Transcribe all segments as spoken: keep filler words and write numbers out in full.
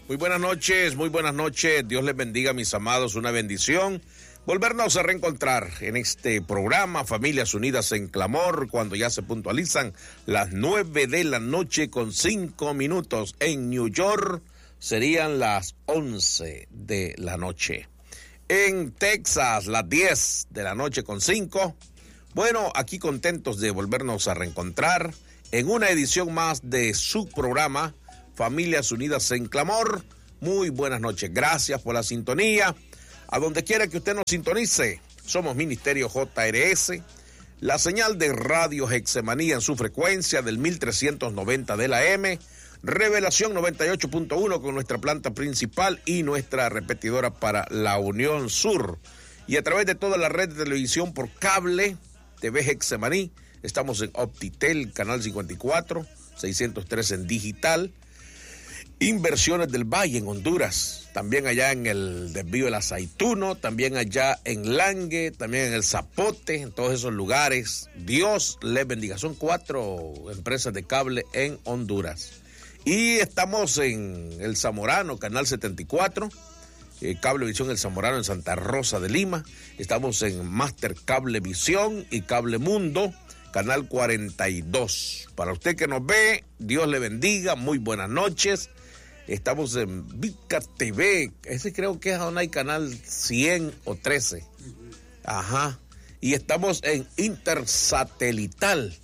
Muy buenas noches, muy buenas noches. Dios les bendiga, mis amados, una bendición. Volvernos a reencontrar en este programa Familias Unidas en Clamor, cuando ya se puntualizan las nueve de la noche con cinco minutos. En New York serían las once de la noche. En Texas, las diez de la noche con cinco. Bueno, aquí contentos de volvernos a reencontrar en una edición más de su programa Familias Unidas en Clamor. Muy buenas noches, gracias por la sintonía. A donde quiera que usted nos sintonice, somos Ministerio J R S, la señal de Radio Hexemaní en su frecuencia del mil trescientos noventa de la M, Revelación noventa y ocho punto uno con nuestra planta principal y nuestra repetidora para la Unión Sur. Y a través de toda la red de televisión por cable, T V Hexemaní, estamos en Optitel, canal cincuenta y cuatro, seiscientos tres en digital. Inversiones del Valle en Honduras, también allá en el desvío del Aceituno, también allá en Langue, también en el Zapote, en todos esos lugares. Dios les bendiga. Son cuatro empresas de cable en Honduras. Y estamos en el Zamorano, canal setenta y cuatro, eh, Cablevisión El Zamorano en Santa Rosa de Lima. Estamos en Master Cablevisión y Cable Mundo, canal cuarenta y dos. Para usted que nos ve, Dios le bendiga, muy buenas noches. Estamos en Vica T V, ese creo que es donde hay canal cien o trece. Ajá. Y estamos en Intersatelital,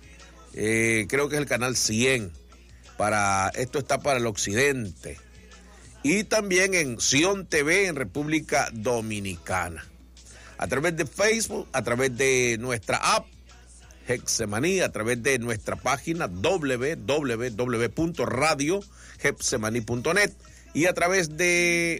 eh, creo que es el canal cien. Para, esto está para el occidente. Y también en Sion T V en República Dominicana. A través de Facebook, a través de nuestra app Hexemaní, a través de nuestra página doble u doble u doble u punto radio hexemaní punto net y a través de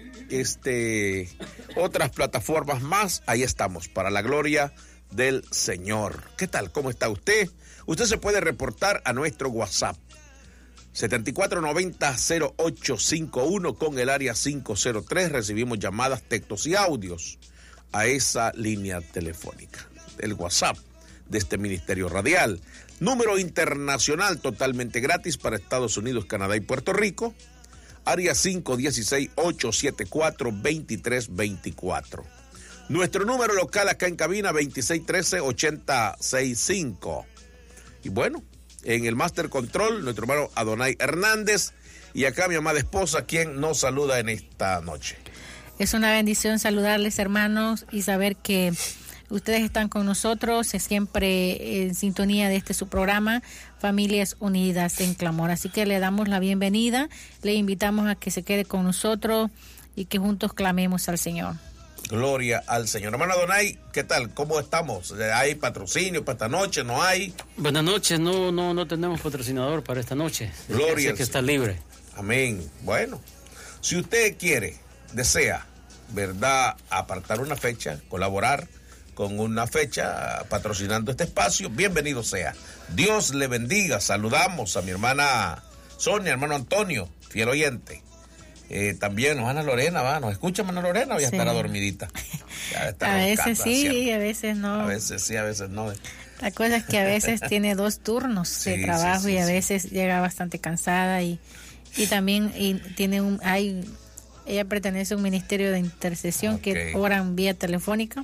este otras plataformas más. Ahí estamos, para la gloria del Señor. ¿Qué tal? ¿Cómo está usted? Usted se puede reportar a nuestro WhatsApp setenta y cuatro noventa cero ocho cincuenta y uno con el área cinco cero tres. Recibimos llamadas, textos y audios a esa línea telefónica, el WhatsApp de este Ministerio Radial. Número internacional totalmente gratis para Estados Unidos, Canadá y Puerto Rico. Área cinco uno seis, ocho siete cuatro, dos tres dos cuatro. Nuestro número local acá en cabina, veintiséis trece, ochenta sesenta y cinco. Y bueno, en el Master Control, nuestro hermano Adonai Hernández. Y acá mi amada esposa, quien nos saluda en esta noche. Es una bendición saludarles, hermanos, y saber que ustedes están con nosotros, siempre en sintonía de este su programa, Familias Unidas en Clamor. Así que le damos la bienvenida, le invitamos a que se quede con nosotros y que juntos clamemos al Señor. Gloria al Señor. Hermano Adonai, ¿qué tal? ¿Cómo estamos? ¿Hay patrocinio para esta noche? ¿No hay? Buenas noches, no, no, no tenemos patrocinador para esta noche. Gloria al que está libre. Amén. Bueno, si usted quiere, desea, ¿verdad?, apartar una fecha, colaborar con una fecha patrocinando este espacio, bienvenido sea. Dios le bendiga. Saludamos a mi hermana Sonia, hermano Antonio, fiel oyente. Eh, también hermana Lorena, va, ¿nos escucha hermana Lorena o ya sí estará dormidita? Ya está a veces sí, haciendo. A veces no. A veces sí, a veces no. La cosa es que a veces tiene dos turnos sí, de trabajo sí, sí, y a veces sí. llega bastante cansada y, y también y tiene un, hay, ella pertenece a un ministerio de intercesión okay. que oran vía telefónica.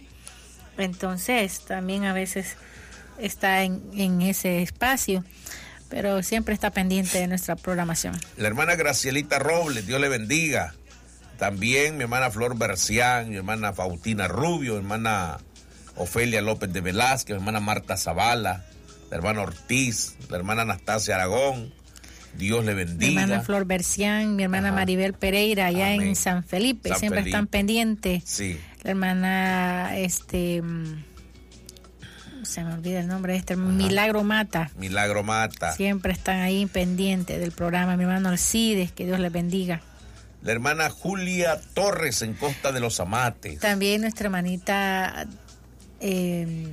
Entonces también a veces está en, en ese espacio, pero siempre está pendiente de nuestra programación. La hermana Gracielita Robles, Dios le bendiga. También mi hermana Flor Bercián, mi hermana Faustina Rubio, mi hermana Ofelia López de Velázquez, mi hermana Marta Zavala, la hermana Ortiz, la hermana Anastasia Aragón. Dios le bendiga. Mi hermana Flor Bercián, mi hermana Ajá. Maribel Pereira, allá Amén. en San Felipe, San siempre Felipe. Están pendientes. Sí. La hermana, este, se me olvida el nombre de este, Ajá. Milagro Mata. Milagro Mata. Siempre están ahí pendientes del programa. Mi hermano Alcides, que Dios les bendiga. La hermana Julia Torres en Costa de los Amates. También nuestra hermanita, eh,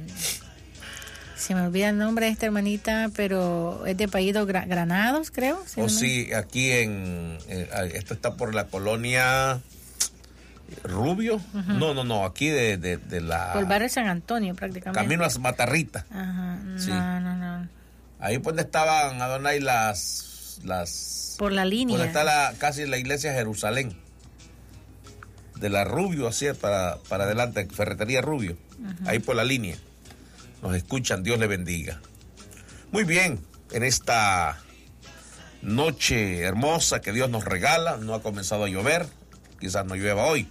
se me olvida el nombre de esta hermanita, pero es de apellido Gra- Granados, creo. Oh, no? Sí, aquí en, eh, esto está por la colonia Rubio. Uh-huh. No, no, no, aquí de, de, de la... Por el barrio San Antonio, prácticamente. Camino a Matarrita. Ajá, no, sí. no, no. Ahí pues donde estaban, Adonai, las... las, las... Por la línea. Donde está la, casi la iglesia Jerusalén. De la Rubio, así para, para adelante, Ferretería Rubio. Uh-huh. Ahí por la línea. Nos escuchan, Dios le bendiga. Muy bien, en esta noche hermosa que Dios nos regala, no ha comenzado a llover, quizás no llueva hoy.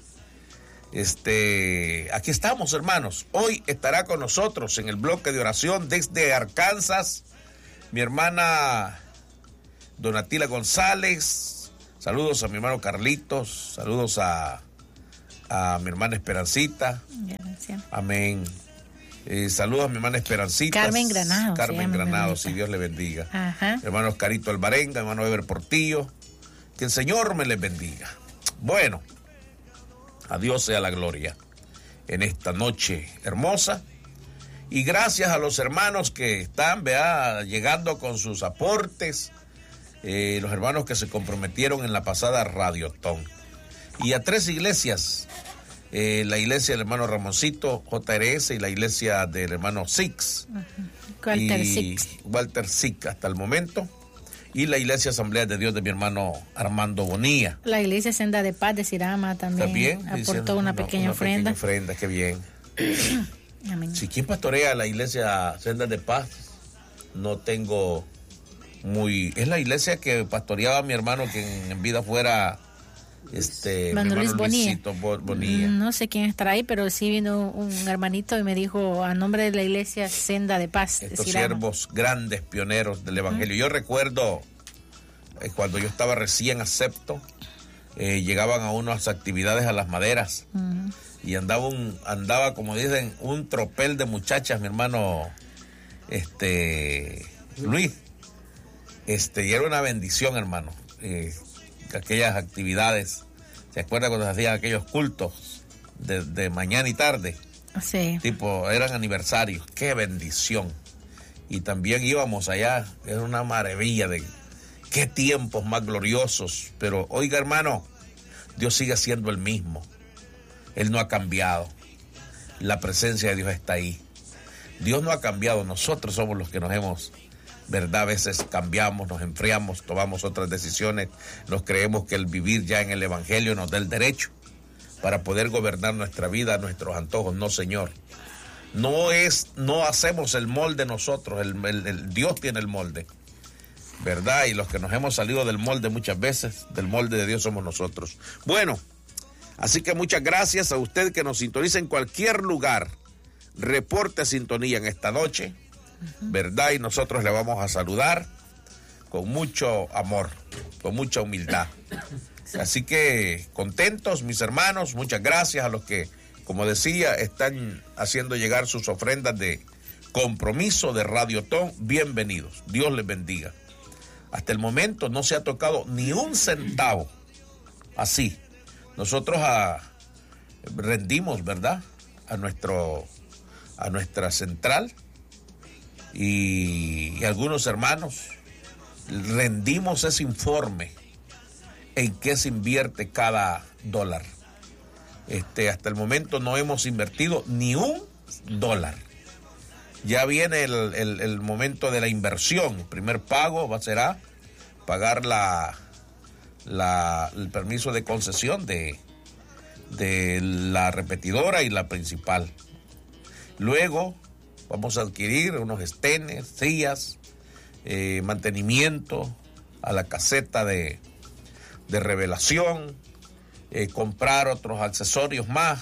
Este, aquí estamos, hermanos. Hoy estará con nosotros en el bloque de oración desde Arkansas mi hermana Donatila González. Saludos a mi hermano Carlitos, saludos a, a mi hermana Esperancita. Gracias. Amén. Eh, saludos a mi hermana Esperancita. Carmen Granado. Carmen Granado, si Dios le bendiga. Ajá. Mi hermano Oscarito Alvarenga, mi hermano Eber Portillo. Que el Señor me les bendiga. Bueno, a Dios sea la gloria en esta noche hermosa. Y gracias a los hermanos que están, vea, llegando con sus aportes. Eh, los hermanos que se comprometieron en la pasada Radiotón. Y a tres iglesias. Eh, la iglesia del hermano Ramoncito, J R S, y la iglesia del hermano Six. Uh-huh. Walter Six. Walter Six hasta el momento. Y la iglesia Asamblea de Dios de mi hermano Armando Bonilla. La iglesia Senda de Paz de Sirama también, ¿También? aportó Diciendo, una, no, pequeña una ofrenda. Pequeña ofrenda, qué bien. Amén. Si quien pastorea la iglesia Senda de Paz, no tengo muy... Es la iglesia que pastoreaba mi hermano, que en vida fuera... Este, Manuel Luis Bonilla. Bonilla. No sé quién estará ahí, pero sí vino un hermanito y me dijo a nombre de la iglesia Senda de Paz. Estos siervos grandes, pioneros del evangelio. Uh-huh. Yo recuerdo eh, cuando yo estaba recién acepto, eh, llegaban a unas actividades a las maderas. Uh-huh. Y andaba un, andaba como dicen, un tropel de muchachas, mi hermano este Luis. Este, y era una bendición, hermano. Eh, aquellas actividades, ¿se acuerda cuando se hacían aquellos cultos de, de mañana y tarde? Sí. Tipo, eran aniversarios, qué bendición. Y también íbamos allá, era una maravilla de qué tiempos más gloriosos. Pero oiga, hermano, Dios sigue siendo el mismo. Él no ha cambiado. La presencia de Dios está ahí. Dios no ha cambiado, nosotros somos los que nos hemos... ¿verdad? A veces cambiamos, nos enfriamos, tomamos otras decisiones, nos creemos que el vivir ya en el Evangelio nos da el derecho para poder gobernar nuestra vida a nuestros antojos. No, Señor. No es, no hacemos el molde nosotros, el, el, el Dios tiene el molde, ¿verdad? Y los que nos hemos salido del molde muchas veces, del molde de Dios somos nosotros. Bueno, así que muchas gracias a usted que nos sintoniza en cualquier lugar. Reporte sintonía en esta noche, ¿verdad? Y nosotros le vamos a saludar con mucho amor, con mucha humildad. Así que contentos, mis hermanos, muchas gracias a los que, como decía, están haciendo llegar sus ofrendas de compromiso de Radiotón. Bienvenidos, Dios les bendiga. Hasta el momento no se ha tocado ni un centavo. Así, nosotros a, rendimos, ¿verdad? A nuestro, a nuestra central. Y, y algunos hermanos rendimos ese informe en qué se invierte cada dólar. Este, hasta el momento no hemos invertido ni un dólar. Ya viene el, el, el momento de la inversión. El primer pago va a ser a pagar la, la, el permiso de concesión de, de la repetidora y la principal. Luego vamos a adquirir unos estenes, sillas, eh, mantenimiento a la caseta de, de revelación, eh, comprar otros accesorios más.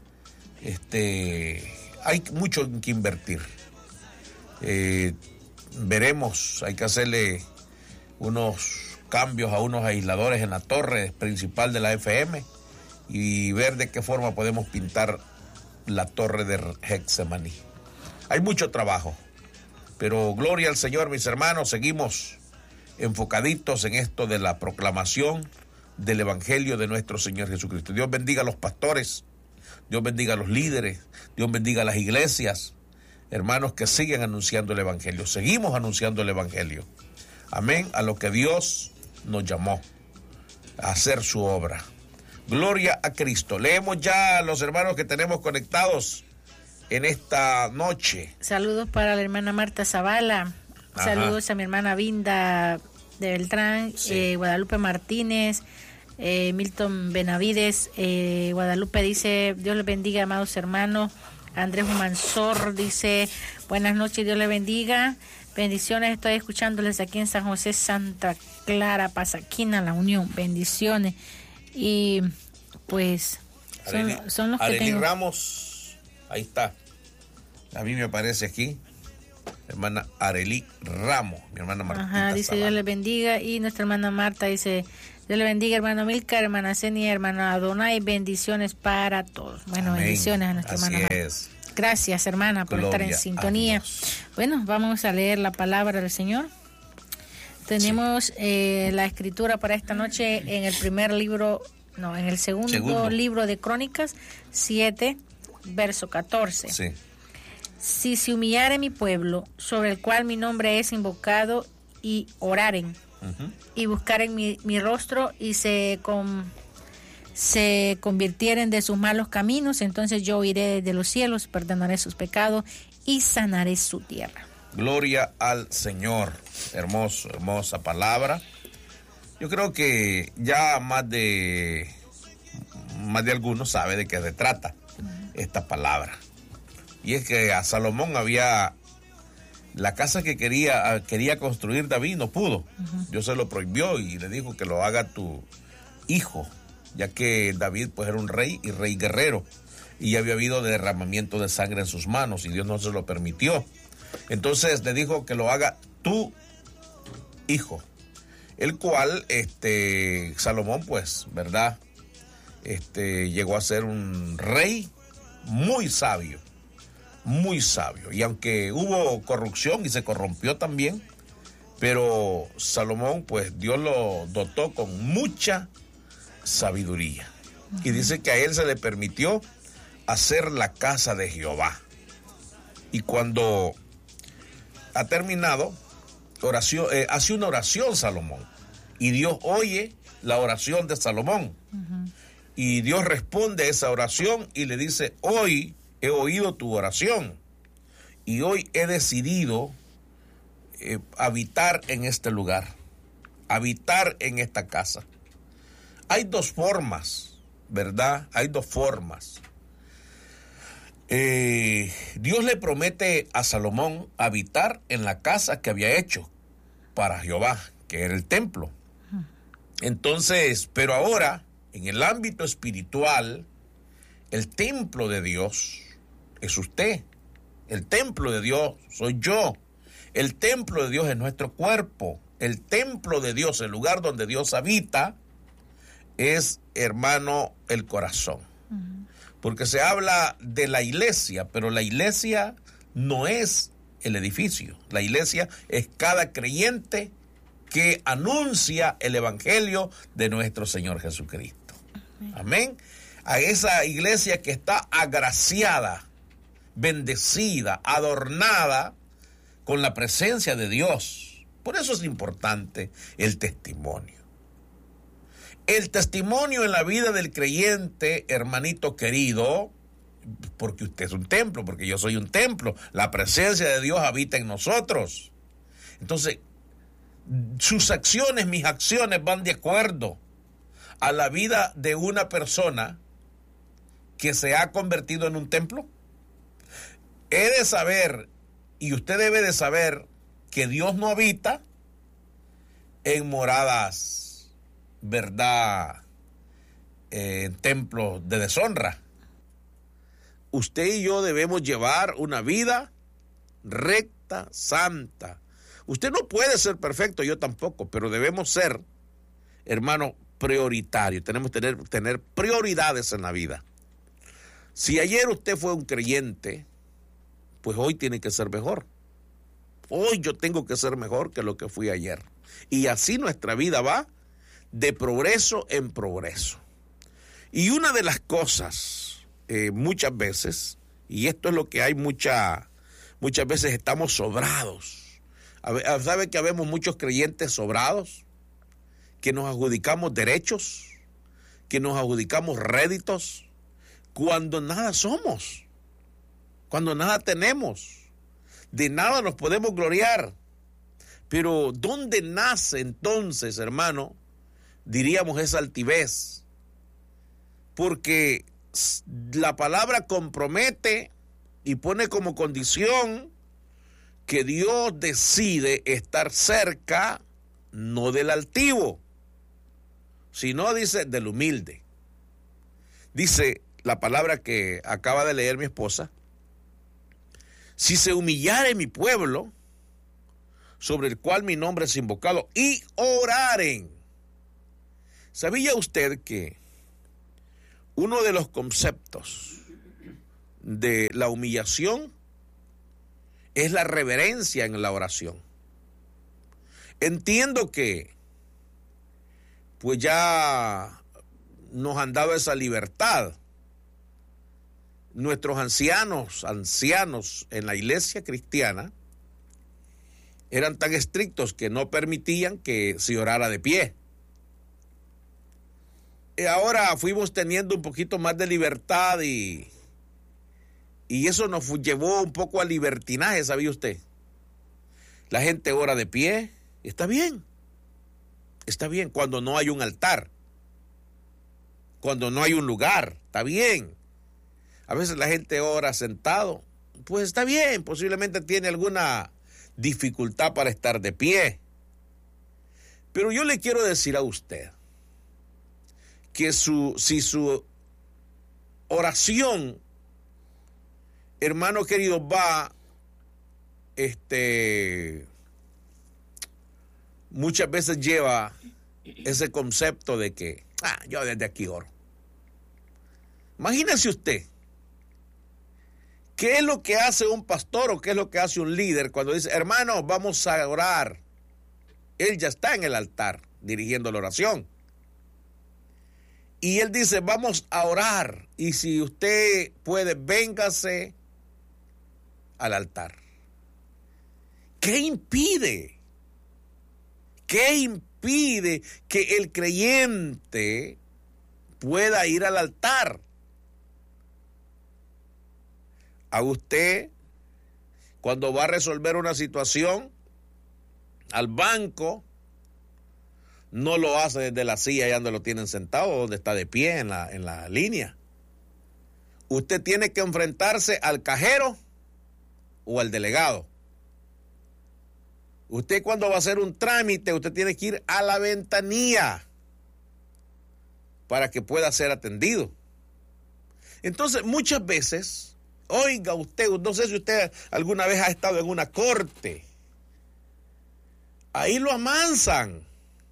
Este, hay mucho en que invertir. Eh, veremos, hay que hacerle unos cambios a unos aisladores en la torre principal de la F M y ver de qué forma podemos pintar la torre de Hexemaní. Hay mucho trabajo, pero gloria al Señor, mis hermanos, seguimos enfocaditos en esto de la proclamación del Evangelio de nuestro Señor Jesucristo. Dios bendiga a los pastores, Dios bendiga a los líderes, Dios bendiga a las iglesias, hermanos que siguen anunciando el Evangelio. Seguimos anunciando el Evangelio. Amén, a lo que Dios nos llamó a hacer su obra. Gloria a Cristo. Leemos ya a los hermanos que tenemos conectados en esta noche. Saludos para la hermana Marta Zavala. Ajá. Saludos a mi hermana Vinda de Beltrán, sí. eh, Guadalupe Martínez, eh, Milton Benavides, eh, Guadalupe dice, Dios les bendiga, amados hermanos. Andrés Humansor dice, buenas noches, Dios les bendiga, bendiciones, estoy escuchándoles aquí en San José, Santa Clara, Pasaquina, La Unión, bendiciones. Y pues son, Arely, son los que Arely tengo. Ramos, ahí está, a mí me aparece aquí, hermana Arely Ramos, mi hermana Martita. Ajá, dice Sabana. Dios les bendiga. Y nuestra hermana Marta dice, Dios le bendiga, hermano Milcar, hermana Cenia, hermana Adonai, bendiciones para todos. Bueno, Amén. Bendiciones a nuestra Así hermana es. Marta. Gracias, hermana, por Gloria estar en sintonía. Bueno, vamos a leer la palabra del Señor. Tenemos sí. eh, la escritura para esta noche en el primer libro, no, en el segundo, segundo. libro de Crónicas, siete, verso catorce. Sí. Si se humillare mi pueblo, sobre el cual mi nombre es invocado, y oraren, uh-huh. y buscaren mi, mi rostro, y se, con, se convirtieren de sus malos caminos, entonces yo iré desde los cielos, perdonaré sus pecados y sanaré su tierra. Gloria al Señor. Hermoso, hermosa palabra. Yo creo que ya más de más de algunos sabe de qué se trata uh-huh. esta palabra. Y es que a Salomón había la casa que quería quería construir David, no pudo. Uh-huh. Dios se lo prohibió y le dijo que lo haga tu hijo, ya que David pues era un rey y rey guerrero y había habido derramamiento de sangre en sus manos y Dios no se lo permitió. Entonces le dijo que lo haga tu hijo, el cual este Salomón pues, ¿verdad? Este llegó a ser un rey muy sabio. Muy sabio, y aunque hubo corrupción y se corrompió también, pero Salomón pues Dios lo dotó con mucha sabiduría. Uh-huh. Y dice que a él se le permitió hacer la casa de Jehová. Y cuando ha terminado, oración, eh, hace una oración Salomón, y Dios oye la oración de Salomón. Uh-huh. Y Dios responde a esa oración y le dice, hoy he oído tu oración y hoy he decidido eh, habitar en este lugar, habitar en esta casa. Hay dos formas, ¿verdad? Hay dos formas. Eh, Dios le promete a Salomón habitar en la casa que había hecho para Jehová, que era el templo. Entonces, pero ahora, en el ámbito espiritual, el templo de Dios es usted, el templo de Dios soy yo, el templo de Dios es nuestro cuerpo, el templo de Dios, el lugar donde Dios habita, es, hermano, el corazón. Uh-huh. Porque se habla de la iglesia, pero la iglesia no es el edificio, la iglesia es cada creyente que anuncia el evangelio de nuestro Señor Jesucristo. Uh-huh. Amén. A esa iglesia que está agraciada, bendecida, adornada con la presencia de Dios. Por eso es importante el testimonio. El testimonio en la vida del creyente, hermanito querido, porque usted es un templo, porque yo soy un templo, la presencia de Dios habita en nosotros. Entonces, sus acciones, mis acciones van de acuerdo a la vida de una persona que se ha convertido en un templo. He de saber, y usted debe de saber, que Dios no habita en moradas, ¿verdad?, en templos de deshonra. Usted y yo debemos llevar una vida recta, santa. Usted no puede ser perfecto, yo tampoco, pero debemos ser, hermano, prioritarios. Tenemos que tener, tener prioridades en la vida. Si ayer usted fue un creyente, pues hoy tiene que ser mejor. Hoy yo tengo que ser mejor que lo que fui ayer. Y así nuestra vida va de progreso en progreso. Y una de las cosas, eh, muchas veces, y esto es lo que hay mucha, muchas veces estamos sobrados. ¿Sabe que habemos muchos creyentes sobrados? Que nos adjudicamos derechos, que nos adjudicamos réditos, cuando nada somos, cuando nada tenemos, de nada nos podemos gloriar. Pero ¿dónde nace entonces, hermano, diríamos esa altivez? Porque la palabra compromete y pone como condición que Dios decide estar cerca, no del altivo, sino, dice, del humilde. Dice la palabra que acaba de leer mi esposa: si se humillare mi pueblo, sobre el cual mi nombre es invocado, y oraren. ¿Sabía usted que uno de los conceptos de la humillación es la reverencia en la oración? Entiendo que pues ya nos han dado esa libertad. Nuestros ancianos, ancianos en la iglesia cristiana eran tan estrictos que no permitían que se orara de pie. Y ahora fuimos teniendo un poquito más de libertad y, y eso nos llevó un poco al libertinaje, ¿sabía usted? La gente ora de pie, está bien, está bien, cuando no hay un altar, cuando no hay un lugar, está bien. A veces la gente ora sentado, pues está bien, posiblemente tiene alguna dificultad para estar de pie. Pero yo le quiero decir a usted que su, si su oración, hermano querido, va este muchas veces lleva ese concepto de que ah, yo desde aquí oro. Imagínese usted, ¿qué es lo que hace un pastor o qué es lo que hace un líder cuando dice, hermano, vamos a orar? Él ya está en el altar dirigiendo la oración. Y él dice, vamos a orar. Y si usted puede, véngase al altar. ¿Qué impide? ¿Qué impide que el creyente pueda ir al altar? A usted, cuando va a resolver una situación, al banco, no lo hace desde la silla allá donde lo tienen sentado, donde está de pie en la, en la línea. Usted tiene que enfrentarse al cajero o al delegado. Usted cuando va a hacer un trámite, usted tiene que ir a la ventanilla para que pueda ser atendido. Entonces, muchas veces, oiga usted, no sé si usted alguna vez ha estado en una corte, ahí lo amansan.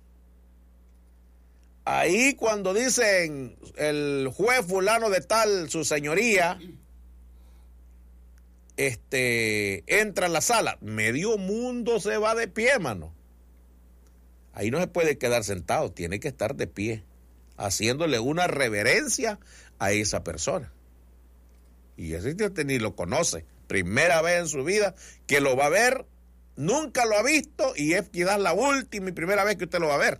Ahí cuando dicen el juez fulano de tal, su señoría, este, entra a la sala, medio mundo se va de pie, mano. Ahí no se puede quedar sentado, tiene que estar de pie, haciéndole una reverencia a esa persona. Y ese usted ni lo conoce, primera vez en su vida que lo va a ver, nunca lo ha visto y es quizás la última y primera vez que usted lo va a ver.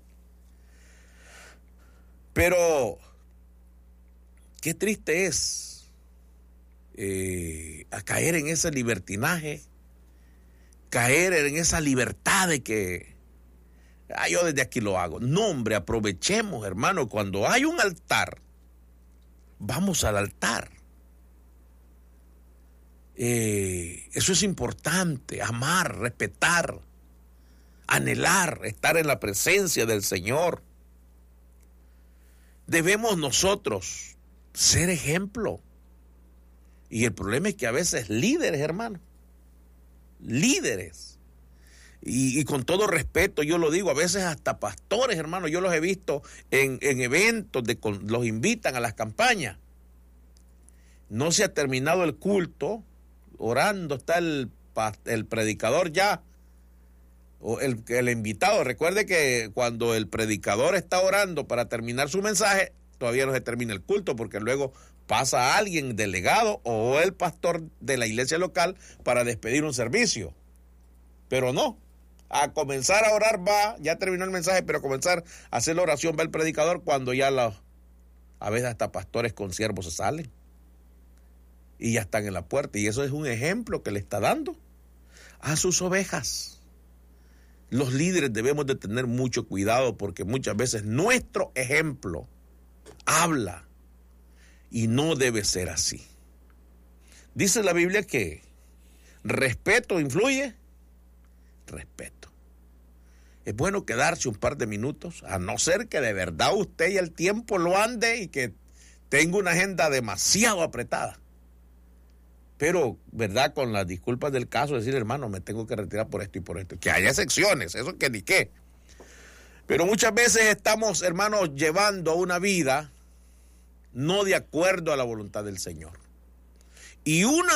Pero qué triste es eh, a caer en ese libertinaje, caer en esa libertad de que ah, yo desde aquí lo hago. No, hombre, aprovechemos, hermano, cuando hay un altar, vamos al altar. Eh, eso es importante, amar, respetar, anhelar, estar en la presencia del Señor. Debemos nosotros ser ejemplo. Y el problema es que a veces líderes, hermano, líderes, y, y con todo respeto yo lo digo, a veces hasta pastores, hermano, yo los he visto en, en eventos, de, con, los invitan a las campañas. No se ha terminado el culto, orando está el, el predicador ya, o el, el invitado. Recuerde que cuando el predicador está orando para terminar su mensaje, todavía no se termina el culto, porque luego pasa alguien, delegado o el pastor de la iglesia local, para despedir un servicio. Pero no, a comenzar a orar va, ya terminó el mensaje, pero a comenzar a hacer la oración va el predicador cuando ya los, a veces hasta pastores con siervos se salen y ya están en la puerta. Y eso es un ejemplo que le está dando a sus ovejas. los líderes debemos de tener mucho cuidado porque muchas veces nuestro ejemplo habla y no debe ser así. Dice la Biblia que respeto influye, respeto. Es bueno quedarse un par de minutos, a no ser que de verdad usted y el tiempo lo ande y que tenga una agenda demasiado apretada. Pero, ¿verdad? Con las disculpas del caso, decir, hermano, me tengo que retirar por esto y por esto. Que haya excepciones, eso que ni qué. Pero muchas veces estamos, hermanos, llevando una vida no de acuerdo a la voluntad del Señor. Y una